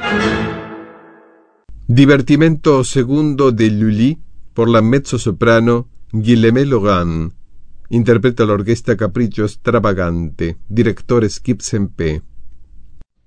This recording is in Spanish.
Divertimento segundo de Lully por la mezzosoprano Guillemette Laurent. Interpreta la orquesta Capricho Stravagante. Director Skip Sempe.